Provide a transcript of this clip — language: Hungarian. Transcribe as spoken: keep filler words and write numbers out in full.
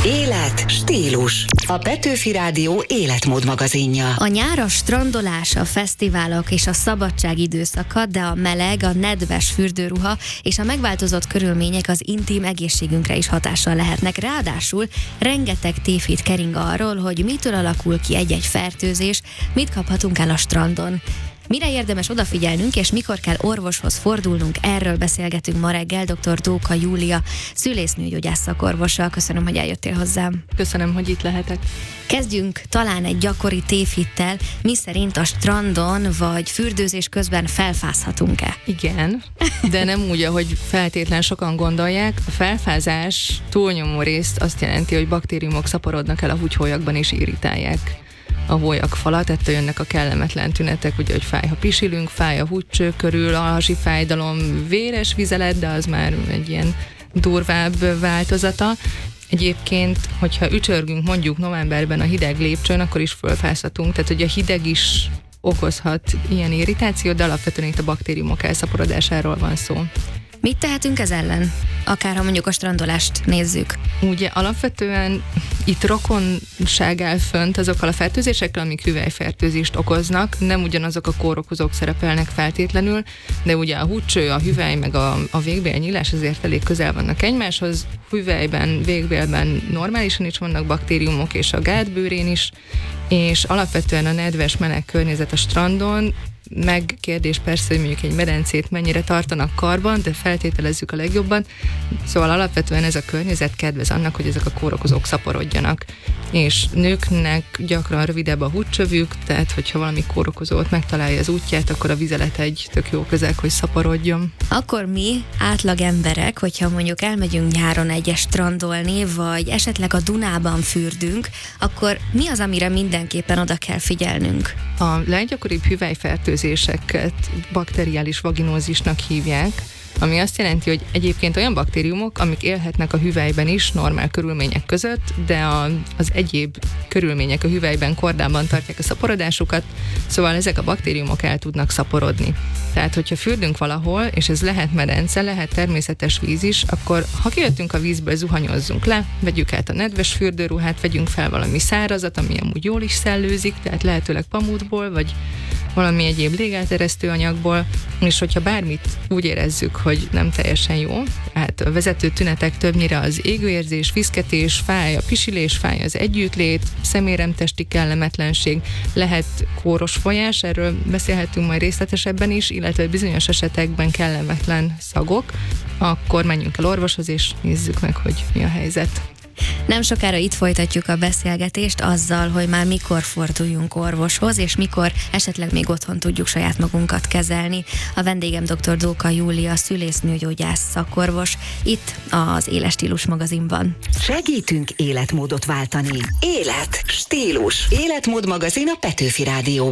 Élet, stílus. A Petőfi Rádió életmód magazinja. A nyár a strandolás, a fesztiválok és a szabadság időszaka, de a meleg, a nedves fürdőruha és a megváltozott körülmények az intim egészségünkre is hatással lehetnek. Ráadásul rengeteg tévhit kering arról, hogy mitől alakul ki egy-egy fertőzés, mit kaphatunk el a strandon. Mire érdemes odafigyelnünk, és mikor kell orvoshoz fordulnunk, erről beszélgetünk ma reggel dr. Dóka Júlia, szülésznőgyógyász szakorvossal. Köszönöm, hogy eljöttél hozzám. Köszönöm, hogy itt lehetek. Kezdjünk talán egy gyakori tévhittel, mi szerint a strandon vagy fürdőzés közben felfázhatunk-e? Igen, de nem úgy, ahogy feltétlen sokan gondolják. A felfázás túlnyomó részt azt jelenti, hogy baktériumok szaporodnak el a húgyhólyagban és irritálják a hólyagfalat, ettől jönnek a kellemetlen tünetek, ugye, hogy fáj, ha pisilünk, fáj a húgycső körül, alhasi fájdalom, véres vizelet, de az már egy ilyen durvább változata. Egyébként, hogyha ücsörgünk mondjuk novemberben a hideg lépcsőn, akkor is fölfázhatunk, tehát hogy a hideg is okozhat ilyen irritációt, de alapvetően itt a baktériumok elszaporodásáról van szó. Mit tehetünk ez ellen? Akár ha mondjuk a strandolást nézzük. Ugye alapvetően itt rokonság áll fönt azokkal a fertőzésekkel, amik hüvelyfertőzést okoznak. Nem ugyanazok a kórokozók szerepelnek feltétlenül, de ugye a húgycső, a hüvely meg a, a végbélnyílás azért elég közel vannak egymáshoz. Hüvelyben, végbélben normálisan is vannak baktériumok, és a gátbőrén is, és alapvetően a nedves, meleg környezet a strandon, meg kérdés persze, hogy mondjuk egy medencét mennyire tartanak karban, de feltételezzük a legjobban. Szóval alapvetően ez a környezet kedvez annak, hogy ezek a kórokozók szaporodjanak. És nőknek gyakran rövidebb a húdcsövük, tehát hogyha valami kórokozót megtalálja az útját, akkor a vizelet egy tök jó közeg, hogy szaporodjon. Akkor mi, átlag emberek, hogyha mondjuk elmegyünk nyáron egyes strandolni, vagy esetleg a Dunában fürdünk, akkor mi az, amire mindenképpen oda kell figyelnünk? A leggyakoribb hüvelyfertőzéseket bakteriális vaginózisnak hívják, ami azt jelenti, hogy egyébként olyan baktériumok, amik élhetnek a hüvelyben is normál körülmények között, de a, az egyéb körülmények a hüvelyben kordában tartják a szaporodásukat, szóval ezek a baktériumok el tudnak szaporodni. Tehát, hogyha fürdünk valahol, és ez lehet medence, lehet természetes víz is, akkor ha kijöttünk a vízből, zuhanyozzunk le, vegyük át a nedves fürdőruhát, vegyünk fel valami szárazat, ami amúgy jól is szellőzik, tehát lehetőleg pamutból, vagy valami egyéb légelteresztő anyagból, és hogyha bármit úgy érezzük, hogy nem teljesen jó, hát a vezető tünetek többnyire az égőérzés, viszketés, fáj a pisilés, fáj az együttlét, szeméremtesti kellemetlenség, lehet kóros folyás, erről beszélhetünk majd részletesebben is, illetve bizonyos esetekben kellemetlen szagok, akkor menjünk el orvoshoz, és nézzük meg, hogy mi a helyzet. Nem sokára itt folytatjuk a beszélgetést azzal, hogy már mikor forduljunk orvoshoz, és mikor esetleg még otthon tudjuk saját magunkat kezelni. A vendégem dr. Dóka Júlia, szülésznőgyógyász szakorvos, itt az Éles Stílus magazinban. Segítünk életmódot váltani. Élet, stílus. Életmód magazin a Petőfi Rádió.